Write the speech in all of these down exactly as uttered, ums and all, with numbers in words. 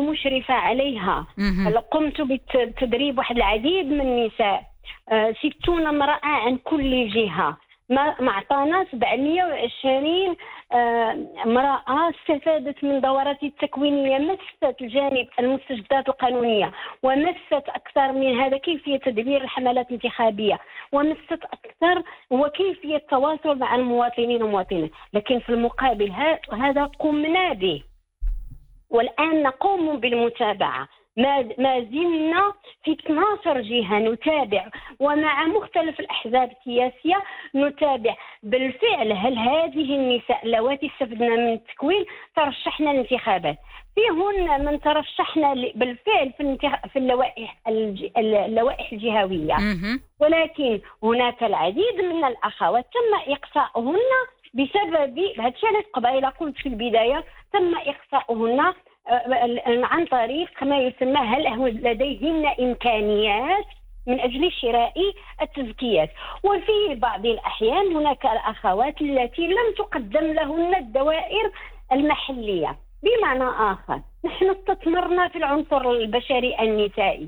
مشرفة عليها. مهم. قمت بتدريب واحد العديد من النساء، آه، ستون امرأة عن كل جهة. ما معطانا سبعمائة وعشرين آه، امرأة استفادت من دورات التكوينية، مست الجانب المستجدات القانونية، ومست أكثر من هذا كيفية تدبير الحملات الانتخابية، ومست أكثر وكيفية التواصل مع المواطنين والمواطنات. لكن في المقابل هذا قمنا به، والآن نقوم بالمتابعة. ما ما زلنا في اثنتي عشرة جهة نتابع، ومع مختلف الأحزاب السياسية نتابع بالفعل هل هذه النساء اللواتي استفدنا من التكوين ترشحن للانتخابات. فيهن من ترشحنا بالفعل في في اللوائح اللوائح الجهوية، مهم. ولكن هناك العديد من الأخوات تم إقصاؤهن بسبب هذا الشيء. علاش قبيله قلت في البداية تم إقصاؤهن عن طريق ما يسمى هل لديهن إمكانيات من أجل شراء التزكيات. وفي بعض الأحيان هناك الأخوات التي لم تقدم لهن الدوائر المحلية. بمعنى آخر، نحن استثمرنا في العنصر البشري النسائي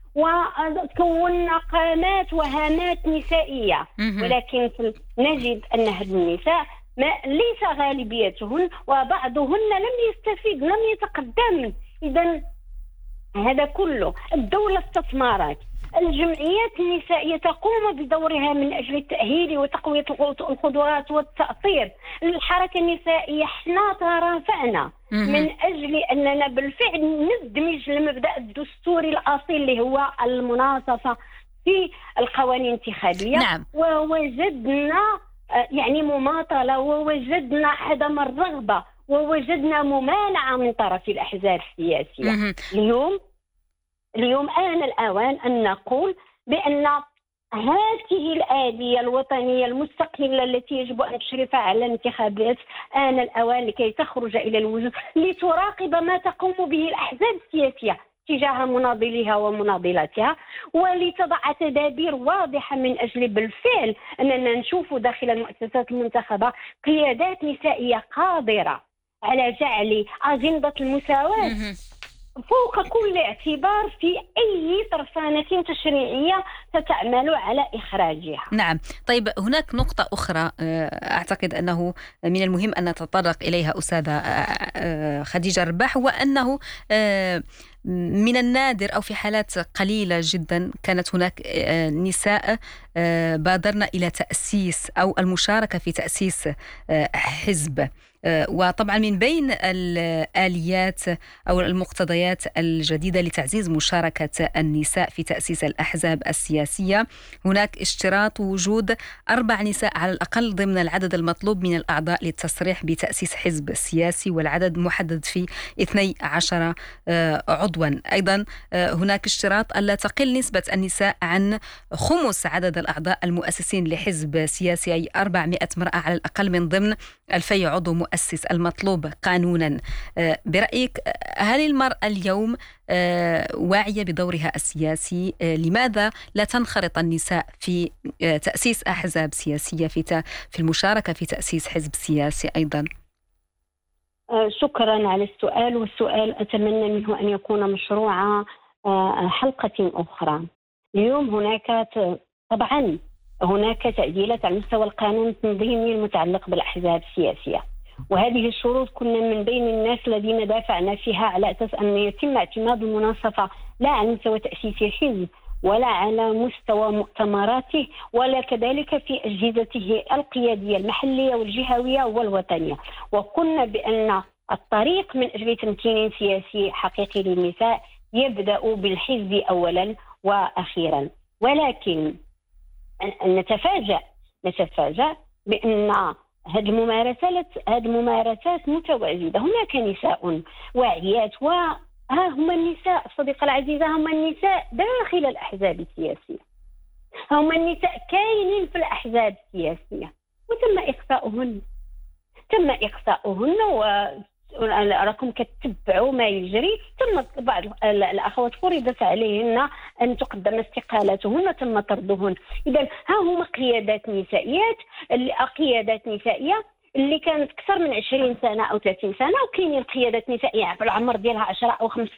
وكونا قامات وهامات نسائية، مهم. ولكن نجد أن هذه النساء ما ليس غالبيتهن، وبعضهن لم يستفيد، لم يتقدم. إذن هذا كله الدولة استثمارات، الجمعيات النسائية تقوم بدورها من أجل التأهيل وتقوية القدرات والتأطير. الحركة النسائية احنا ترافعنا مهم. من أجل أننا بالفعل ندمج المبدأ الدستوري الأصيل اللي هو المناصفة في القوانين الانتخابية. نعم. ووجدنا يعني مماطلة، ووجدنا عدم الرغبة، ووجدنا ممانعة من طرف الأحزاب السياسية. مهم. اليوم اليوم آن الأوان أن نقول بأن هذه الآلية الوطنية المستقلة التي يجب أن تشرف على الانتخابات آن الأوان لكي تخرج إلى الوجود لتراقب ما تقوم به الأحزاب السياسية تجاه مناضليها ومناضلاتها، ولتضع تدابير واضحة من أجل بالفعل أننا نشوف داخل المؤسسات المنتخبة قيادات نسائية قادرة على جعل أجندة المساواة مهم. فوق كل اعتبار في أي ترسانة تشريعية تتعمل على إخراجها. نعم. طيب، هناك نقطة أخرى أعتقد أنه من المهم أن نتطرق إليها أستاذة خديجة رباح، وأنه من النادر أو في حالات قليلة جدا كانت هناك نساء بادرن إلى تأسيس أو المشاركة في تأسيس حزب. وطبعا من بين الآليات أو المقتضيات الجديدة لتعزيز مشاركة النساء في تأسيس الأحزاب السياسية هناك اشتراط وجود أربع نساء على الأقل ضمن العدد المطلوب من الأعضاء للتصريح بتأسيس حزب سياسي، والعدد محدد في اثني عشر عضوا. أيضا هناك اشتراط ألا تقل نسبة النساء عن خمس عدد الأعضاء المؤسسين لحزب سياسي، أي أربعمائة امرأة على الأقل من ضمن ألفي عضو مؤسس المطلوب قانونا. برأيك هل المرأة اليوم واعية بدورها السياسي؟ لماذا لا تنخرط النساء في تأسيس أحزاب سياسية، في في المشاركة في تأسيس حزب سياسي أيضا؟ شكرا على السؤال، والسؤال أتمنى منه أن يكون مشروع حلقة أخرى. اليوم هناك طبعا هناك تعديلات على مستوى القانون التنظيمي المتعلق بالأحزاب السياسية، وهذه الشروط كنا من بين الناس الذين دافعنا فيها على أساس أن يتم اعتماد المناصفة لا على مستوى تأسيس الحزب ولا على مستوى مؤتمراته، ولا كذلك في أجهزته القيادية المحلية والجهوية والوطنية. وقلنا بأن الطريق من أجل تمكين سياسي حقيقي للنساء يبدأ بالحزب أولا وأخيرا. ولكن نتفاجأ نتفاجأ بأن هذه الممارسات هذه الممارسات متواجدة. هناك نساء واعيات، وها هم النساء صديقة العزيزة، هم النساء داخل الأحزاب السياسية، هم النساء كاينين في الأحزاب السياسية، وتم إخفاؤهن تم إخفاؤهن راكم كتتبعوا ما يجري. تم بعض الأخوات فرضت عليهن أن تقدم استقالاتهن، تم طردهن. إذا ها هما قيادات نسائيات، قيادات نسائية اللي كانت أكثر من عشرين سنة أو ثلاثين سنة، وكاينين قيادات نسائية في العمر ديالها عشرة أو خمسة